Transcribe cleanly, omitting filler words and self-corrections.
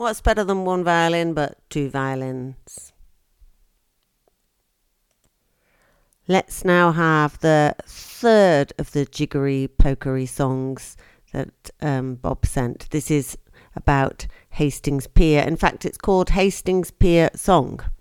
What's better than one violin but two violins? Let's now have the third of the jiggery pokery songs that Bob sent. This is about Hastings Pier. In fact, it's called Hastings Pier Song.